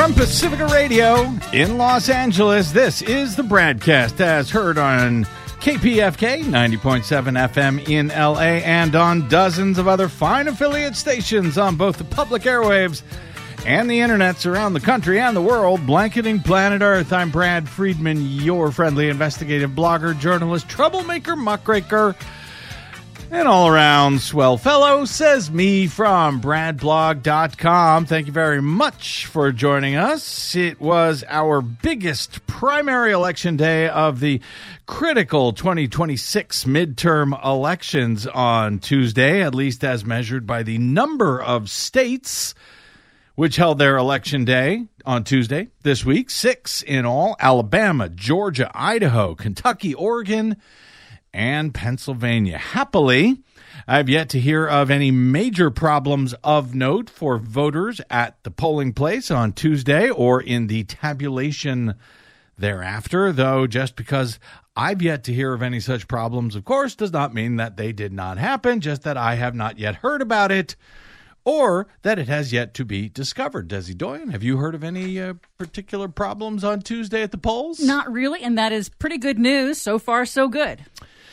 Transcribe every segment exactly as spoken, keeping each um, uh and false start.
From Pacifica Radio in Los Angeles, this is the BradCast, as heard on K P F K ninety point seven F M in L A and on dozens of other fine affiliate stations on both the public airwaves and the internets around the country and the world, blanketing planet Earth. I'm Brad Friedman, your friendly investigative blogger, journalist, troublemaker, muckraker, and all-around swell fellow, says me from brad blog dot com. Thank you very much for joining us. It was our biggest primary election day of the critical twenty twenty-six midterm elections on Tuesday, at least as measured by the number of states which held their election day on Tuesday this week. Six in all: Alabama, Georgia, Idaho, Kentucky, Oregon, and Pennsylvania. Happily, I've yet to hear of any major problems of note for voters at the polling place on Tuesday or in the tabulation thereafter, though just because I've yet to hear of any such problems, of course, does not mean that they did not happen, just that I have not yet heard about it or that it has yet to be discovered. Desi Doyen, have you heard of any uh, particular problems on Tuesday at the polls? Not really, and that is pretty good news. So far, so good.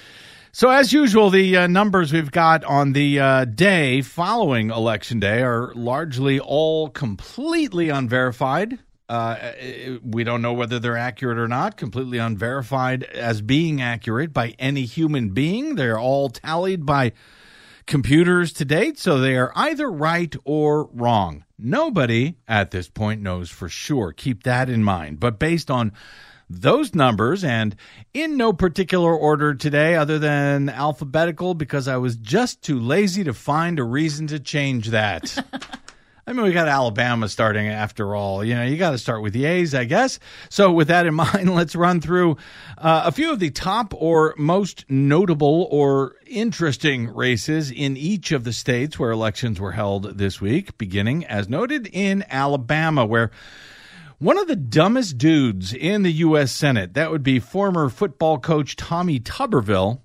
So as usual, the uh, numbers we've got on the uh, day following Election Day are largely all completely unverified. Uh, we don't know whether they're accurate or not, completely unverified as being accurate by any human being. They're all tallied by computers to date, so they are either right or wrong. Nobody at this point knows for sure. Keep that in mind. But based on those numbers, and in no particular order today other than alphabetical, because I was just too lazy to find a reason to change that. I mean, we got Alabama starting after all. You know, you got to start with the A's, I guess. So with that in mind, let's run through uh, a few of the top or most notable or interesting races in each of the states where elections were held this week, beginning, as noted, in Alabama, where one of the dumbest dudes in the U S Senate, that would be former football coach Tommy Tuberville,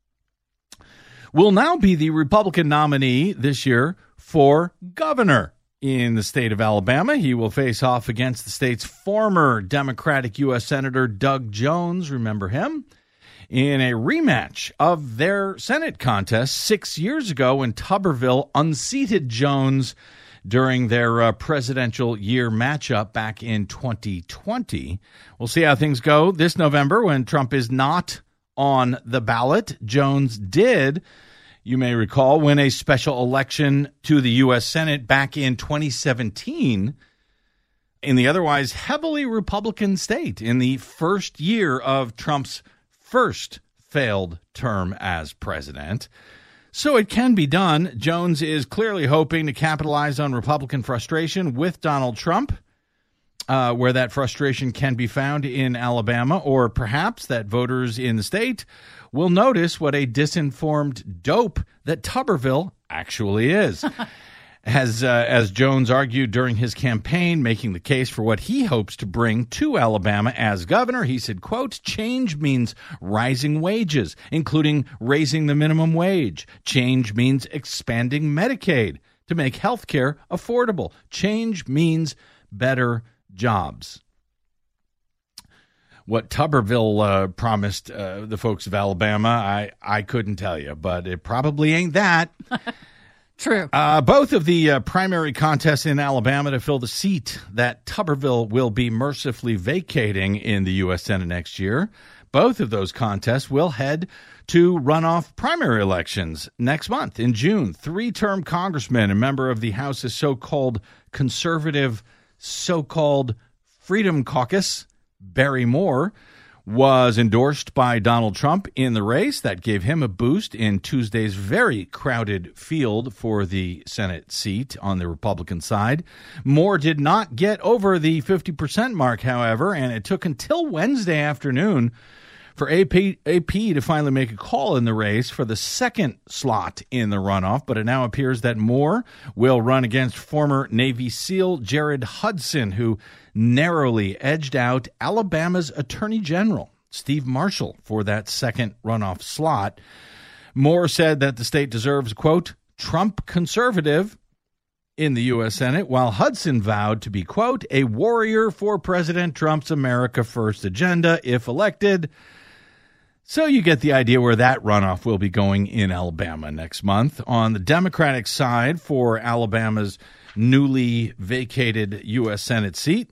will now be the Republican nominee this year for governor in the state of Alabama. He will face off against the state's former Democratic U S Senator Doug Jones, remember him, in a rematch of their Senate contest six years ago when Tuberville unseated Jones during their uh, presidential year matchup back in twenty twenty. We'll see how things go this November when Trump is not on the ballot. Jones did, you may recall, win a special election to the U S Senate back in twenty seventeen in the otherwise heavily Republican state in the first year of Trump's first failed term as president. So it can be done. Jones is clearly hoping to capitalize on Republican frustration with Donald Trump, uh, where that frustration can be found in Alabama, or perhaps that voters in the state will notice what a disinformed dope that Tuberville actually is. As, uh, as Jones argued during his campaign, making the case for what he hopes to bring to Alabama as governor, he said, quote, "Change means rising wages, including raising the minimum wage. Change means expanding Medicaid to make health care affordable. Change means better jobs." What Tuberville uh, promised uh, the folks of Alabama, I, I couldn't tell you, but it probably ain't that. True. Uh, both of the uh, primary contests in Alabama to fill the seat that Tuberville will be mercifully vacating in the U S Senate next year, both of those contests will head to runoff primary elections next month in June. Three-term congressman, a member of the House's so-called conservative, so-called Freedom Caucus, Barry Moore, was endorsed by Donald Trump in the race. That gave him a boost in Tuesday's very crowded field for the Senate seat on the Republican side. Moore did not get over the fifty percent mark, however, and it took until Wednesday afternoon for A P, A P to finally make a call in the race for the second slot in the runoff, but it now appears that Moore will run against former Navy SEAL Jared Hudson, who narrowly edged out Alabama's Attorney General Steve Marshall for that second runoff slot. Moore said that the state deserves, quote, Trump conservative, in the U S Senate, while Hudson vowed to be, quote, a warrior for President Trump's America First agenda if elected. So you get the idea where that runoff will be going in Alabama next month. On the Democratic side, for Alabama's newly vacated U S Senate seat,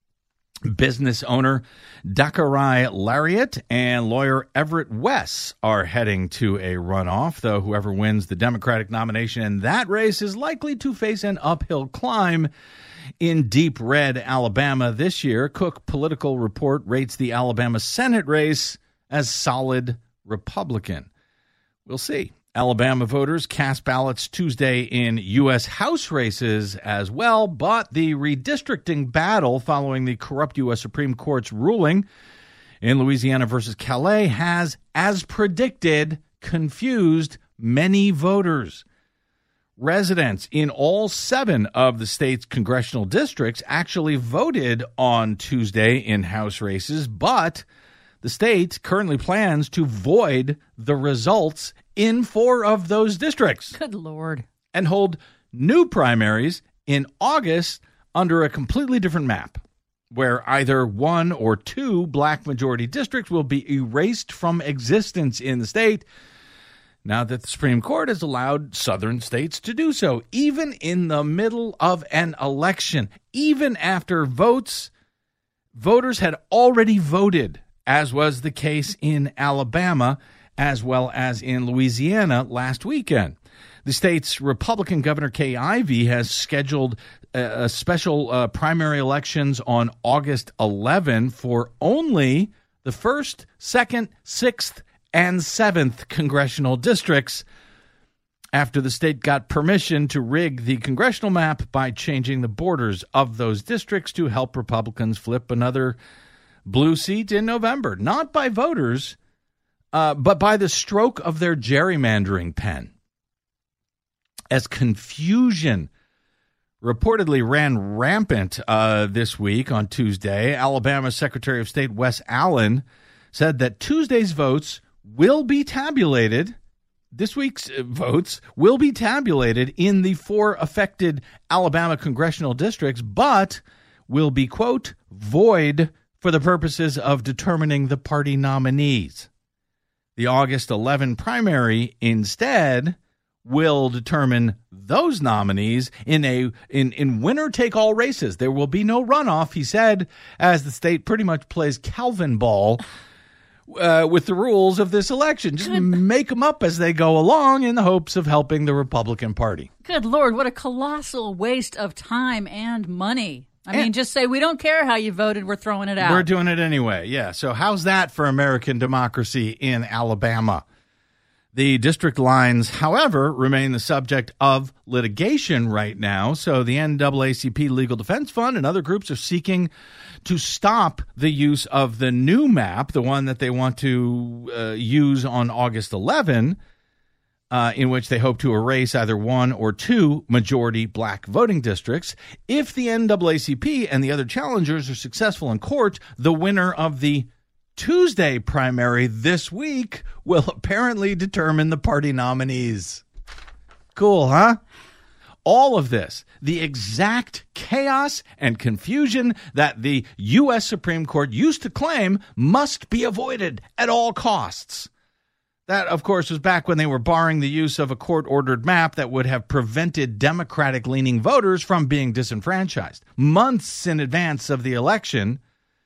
business owner Dakarai Lariat and lawyer Everett West are heading to a runoff, though whoever wins the Democratic nomination in that race is likely to face an uphill climb in deep red Alabama this year. Cook Political Report rates the Alabama Senate race as solid Republican. We'll see. Alabama voters cast ballots Tuesday in U S House races as well, but the redistricting battle following the corrupt U S Supreme Court's ruling in Louisiana versus Calais has, as predicted, confused many voters. Residents in all seven of the state's congressional districts actually voted on Tuesday in House races, but the state currently plans to void the results in four of those districts. Good Lord. And hold new primaries in August under a completely different map, where either one or two black majority districts will be erased from existence in the state now that the Supreme Court has allowed southern states to do so, even in the middle of an election, even after votes, voters had already voted, as was the case in Alabama, as well as in Louisiana last weekend. The state's Republican Governor Kay Ivey has scheduled a, a special uh, primary elections on August eleventh for only the first, second, sixth, and seventh congressional districts after the state got permission to rig the congressional map by changing the borders of those districts to help Republicans flip another blue seat in November, not by voters, Uh, but by the stroke of their gerrymandering pen. As confusion reportedly ran rampant uh, this week on Tuesday, Alabama Secretary of State Wes Allen said that Tuesday's votes will be tabulated. This week's votes will be tabulated in the four affected Alabama congressional districts, but will be, quote, void for the purposes of determining the party nominees. The August eleventh primary instead will determine those nominees in a in, in winner-take-all races. There will be no runoff, he said, as the state pretty much plays Calvin ball uh, with the rules of this election. Just Good. Make them up as they go along in the hopes of helping the Republican Party. Good Lord, what a colossal waste of time and money. I and mean, just say, we don't care how you voted, we're throwing it out. We're doing it anyway, yeah. So how's that for American democracy in Alabama? The district lines, however, remain the subject of litigation right now. So the N double A C P Legal Defense Fund and other groups are seeking to stop the use of the new map, the one that they want to uh, use on August eleventh, Uh, in which they hope to erase either one or two majority black voting districts. If the N double A C P and the other challengers are successful in court, the winner of the Tuesday primary this week will apparently determine the party nominees. Cool, huh? All of this, the exact chaos and confusion that the U S Supreme Court used to claim must be avoided at all costs. That, of course, was back when they were barring the use of a court-ordered map that would have prevented Democratic-leaning voters from being disenfranchised months in advance of the election.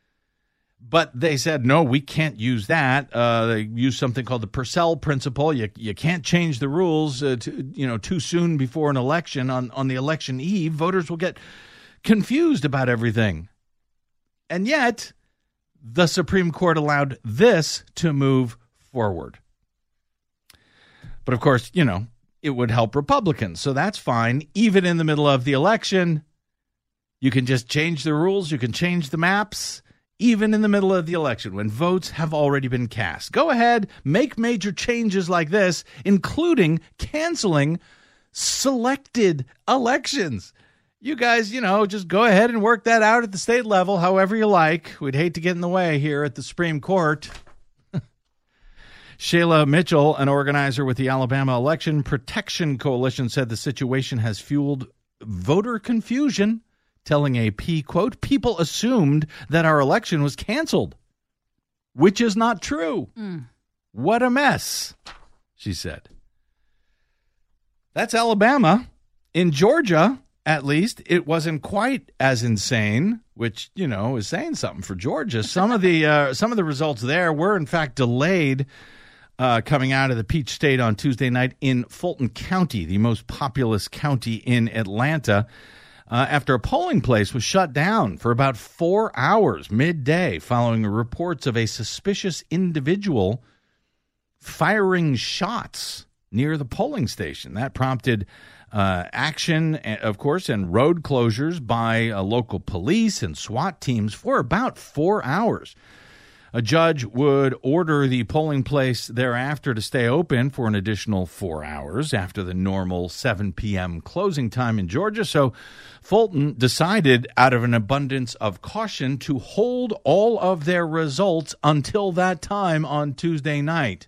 But they said, no, we can't use that. Uh, they used something called the Purcell principle. You you can't change the rules uh, to, you know, too soon before an election. On, on the election eve, voters will get confused about everything. And yet, the Supreme Court allowed this to move forward. But, of course, you know, it would help Republicans, so that's fine. Even in the middle of the election, you can just change the rules. You can change the maps, even in the middle of the election when votes have already been cast. Go ahead, make major changes like this, including canceling selected elections. You guys, you know, just go ahead and work that out at the state level however you like. We'd hate to get in the way here at the Supreme Court. Shayla Mitchell, an organizer with the Alabama Election Protection Coalition, said the situation has fueled voter confusion, telling A P, quote, "People assumed that our election was canceled," which is not true. Mm. What a mess, she said. That's Alabama. In Georgia, at least, it wasn't quite as insane, which, you know, is saying something for Georgia. Some of the uh, some of the results there were, in fact, delayed uh, coming out of the Peach State on Tuesday night in Fulton County, the most populous county in Atlanta, uh, after a polling place was shut down for about four hours midday following reports of a suspicious individual firing shots near the polling station. That prompted uh, action, of course, and road closures by uh, local police and SWAT teams for about four hours. A judge would order the polling place thereafter to stay open for an additional four hours after the normal seven p.m. closing time in Georgia. So Fulton decided, out of an abundance of caution, to hold all of their results until that time on Tuesday night.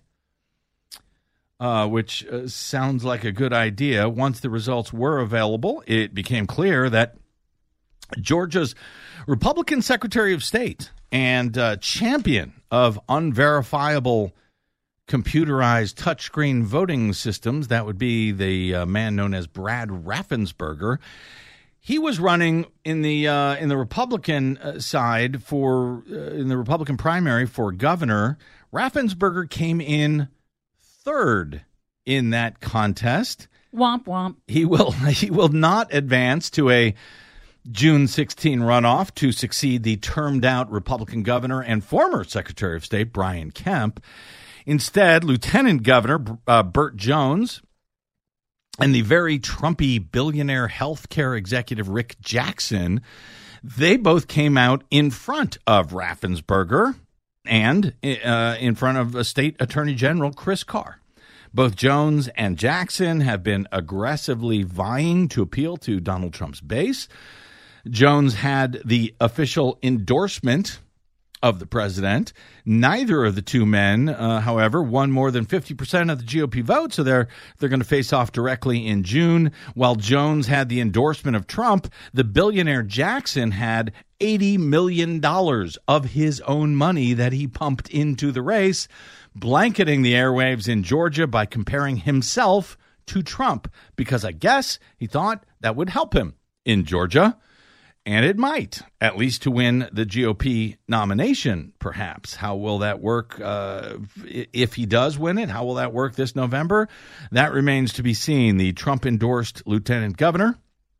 Uh, which uh, sounds like a good idea. Once the results were available, it became clear that Georgia's Republican Secretary of State and uh, champion of unverifiable computerized touchscreen voting systems, that would be the uh, man known as Brad Raffensperger, he was running in the uh, in the Republican uh, side for uh, in the Republican primary for governor. Raffensperger came in third in that contest. Womp womp. He will he will not advance to a June sixteenth runoff to succeed the termed out Republican governor and former Secretary of State Brian Kemp. Instead, Lieutenant Governor uh, Burt Jones and the very Trumpy billionaire healthcare executive Rick Jackson, they both came out in front of Raffensperger and uh, in front of State Attorney General Chris Carr. Both Jones and Jackson have been aggressively vying to appeal to Donald Trump's base. Jones had the official endorsement of the president. Neither of the two men, uh, however, won more than fifty percent of the G O P vote, so they're they're going to face off directly in June. While Jones had the endorsement of Trump, the billionaire Jackson had eighty million dollars of his own money that he pumped into the race, blanketing the airwaves in Georgia by comparing himself to Trump, because I guess he thought that would help him in Georgia. And it might, at least to win the G O P nomination, perhaps. How will that work uh, if he does win it? How will that work this November? That remains to be seen. The Trump-endorsed lieutenant governor,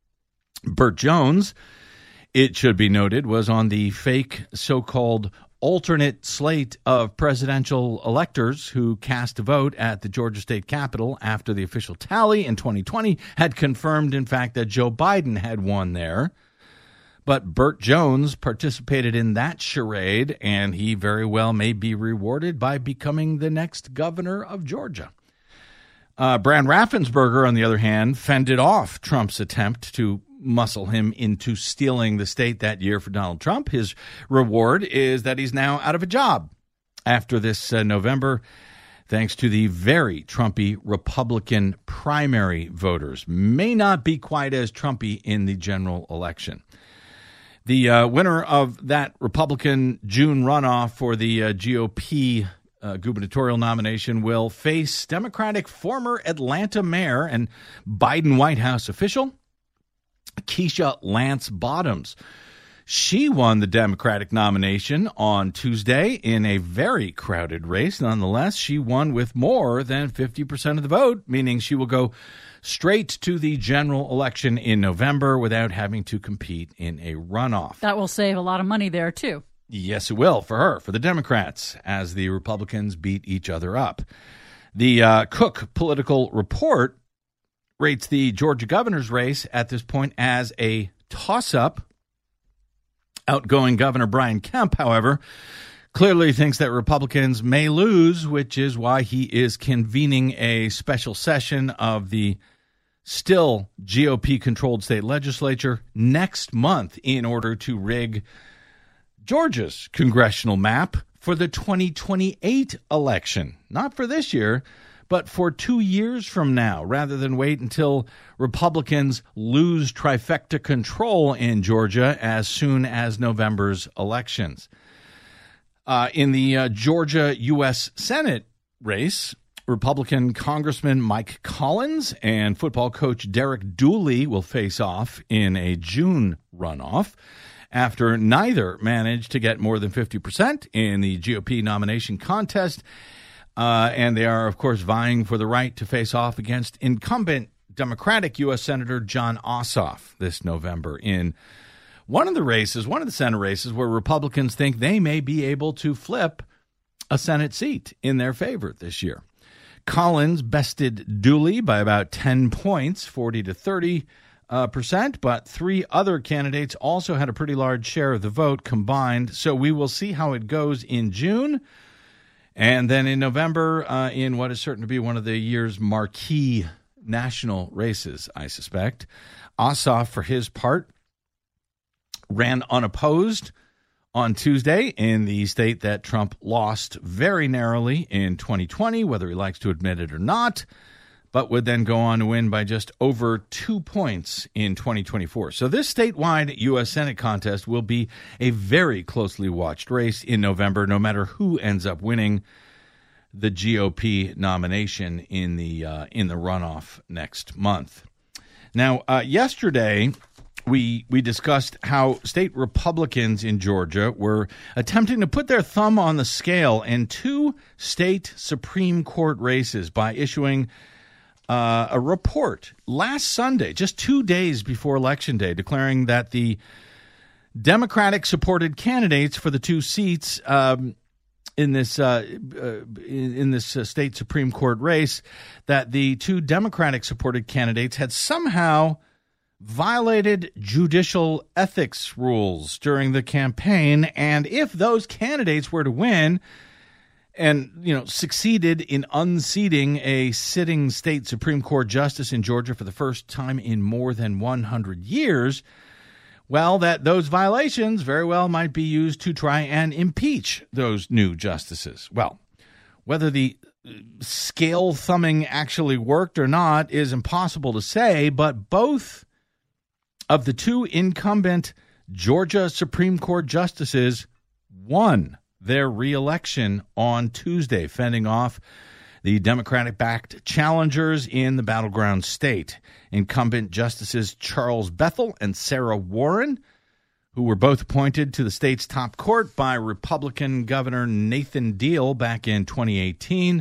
Burt Jones, it should be noted, was on the fake so-called alternate slate of presidential electors who cast a vote at the Georgia State Capitol after the official tally in twenty twenty had confirmed, in fact, that Joe Biden had won there. But Burt Jones participated in that charade, and he very well may be rewarded by becoming the next governor of Georgia. Uh, Brad Raffensperger, on the other hand, fended off Trump's attempt to muscle him into stealing the state that year for Donald Trump. His reward is that he's now out of a job after this uh, November, thanks to the very Trumpy Republican primary voters. May not be quite as Trumpy in the general election. The uh, winner of that Republican June runoff for the uh, G O P uh, gubernatorial nomination will face Democratic former Atlanta mayor and Biden White House official Keisha Lance Bottoms. She won the Democratic nomination on Tuesday in a very crowded race. Nonetheless, she won with more than fifty percent of the vote, meaning she will go straight to the general election in November without having to compete in a runoff. That will save a lot of money there, too. Yes, it will for her, for the Democrats, as the Republicans beat each other up. The uh, Cook Political Report rates the Georgia governor's race at this point as a toss-up. Outgoing Governor Brian Kemp, however, clearly thinks that Republicans may lose, which is why he is convening a special session of the still G O P-controlled state legislature next month in order to rig Georgia's congressional map for the twenty twenty-eight election. Not for this year, but for two years from now, rather than wait until Republicans lose trifecta control in Georgia as soon as November's elections. Uh, in the uh, Georgia U S Senate race, Republican Congressman Mike Collins and football coach Derek Dooley will face off in a June runoff after neither managed to get more than fifty percent in the G O P nomination contest. Uh, and they are, of course, vying for the right to face off against incumbent Democratic U S Senator Jon Ossoff this November in one of the races, one of the Senate races where Republicans think they may be able to flip a Senate seat in their favor this year. Collins bested Dooley by about ten points, forty to thirty uh, percent, but three other candidates also had a pretty large share of the vote combined. So we will see how it goes in June. And then in November, uh, in what is certain to be one of the year's marquee national races, I suspect. Ossoff, for his part, ran unopposed on Tuesday in the state that Trump lost very narrowly in twenty twenty, whether he likes to admit it or not, but would then go on to win by just over two points in twenty twenty-four. So this statewide U S Senate contest will be a very closely watched race in November, no matter who ends up winning the G O P nomination in the uh, in the runoff next month. Now, uh, yesterday, we we discussed how state Republicans in Georgia were attempting to put their thumb on the scale in two state Supreme Court races by issuing Uh, a report last Sunday, just two days before Election Day, declaring that the Democratic-supported candidates for the two seats um, in this uh, uh, in this uh, state Supreme Court race, that the two Democratic-supported candidates had somehow violated judicial ethics rules during the campaign, and if those candidates were to win and, you know, succeeded in unseating a sitting state Supreme Court justice in Georgia for the first time in more than one hundred years, well, that those violations very well might be used to try and impeach those new justices. Well, whether the scale thumbing actually worked or not is impossible to say, but both of the two incumbent Georgia Supreme Court justices won their re-election on Tuesday, fending off the Democratic-backed challengers in the battleground state. Incumbent Justices Charles Bethel and Sarah Warren, who were both appointed to the state's top court by Republican Governor Nathan Deal back in twenty eighteen,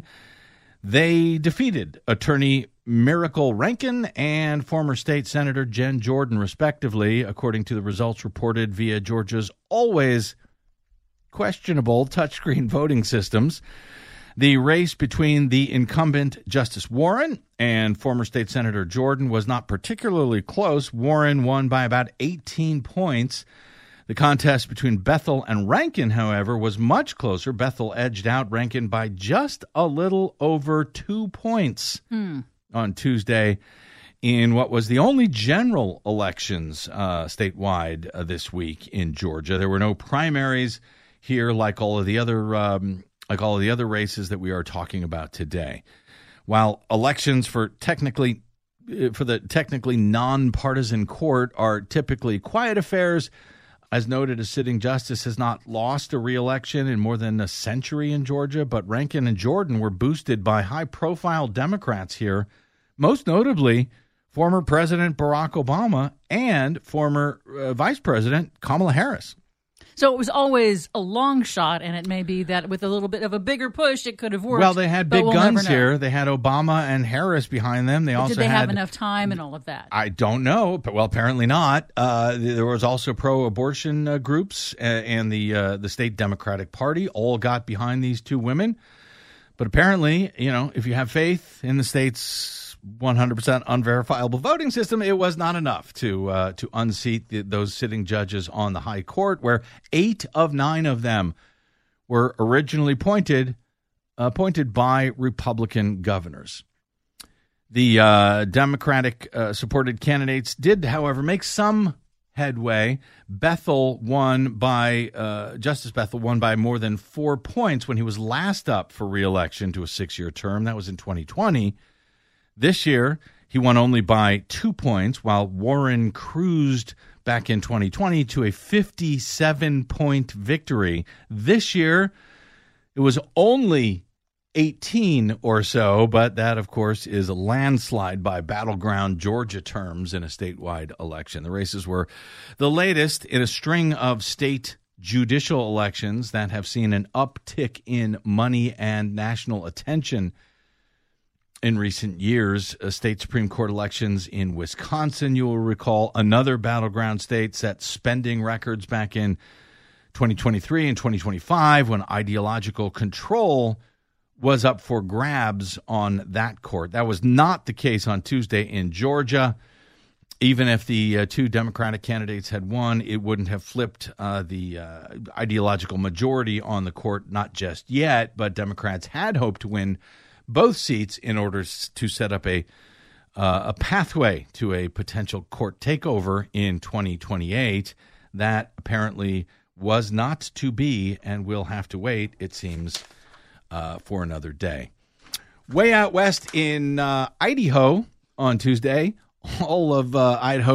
they defeated attorney Miracle Rankin and former state Senator Jen Jordan, respectively, according to the results reported via Georgia's always questionable touchscreen voting systems. The race between the incumbent Justice Warren and former state Senator Jordan was not particularly close. Warren won by about eighteen points. The contest between Bethel and Rankin, however, was much closer. Bethel edged out Rankin by just a little over two points hmm. on Tuesday in what was the only general elections uh, statewide uh, this week in Georgia. There were no primaries here, like all of the other um, like all of the other races that we are talking about today. While elections for technically for the technically nonpartisan court are typically quiet affairs, as noted, a sitting justice has not lost a re-election in more than a century in Georgia. But Rankin and Jordan were boosted by high-profile Democrats here, most notably former President Barack Obama and former uh, Vice President Kamala Harris. So it was always a long shot, and it may be that with a little bit of a bigger push, it could have worked. Well, they had big we'll guns here. They had Obama and Harris behind them. They but also did they had, have enough time and all of that? I don't know, but well, apparently not. Uh, there was also pro-abortion uh, groups, uh, and the uh, the state Democratic Party all got behind these two women. But apparently, you know, if you have faith in the state's one hundred percent unverifiable voting system, it was not enough to uh, to unseat the, those sitting judges on the high court, where eight of nine of them were originally appointed appointed by Republican governors. The uh, Democratic uh, supported candidates did, however, make some headway. Bethel won by, uh, Justice Bethel won by more than four points when he was last up for re-election to a six-year term. That was in twenty twenty. This year, he won only by two points, while Warren cruised back in twenty twenty to a fifty-seven point victory. This year, it was only eighteen or so, but that, of course, is a landslide by battleground Georgia terms in a statewide election. The races were the latest in a string of state judicial elections that have seen an uptick in money and national attention in recent years. Uh, state Supreme Court elections in Wisconsin, you will recall, another battleground state, set spending records back in twenty twenty-three and twenty twenty-five when ideological control was up for grabs on that court. That was not the case on Tuesday in Georgia. Even if the uh, two Democratic candidates had won, it wouldn't have flipped uh, the uh, ideological majority on the court, not just yet, but Democrats had hoped to win both seats in order to set up a uh, a pathway to a potential court takeover in twenty twenty-eight. That apparently was not to be, and we'll have to wait, it seems, uh, for another day. Way out west in uh, Idaho on Tuesday, all of uh, Idaho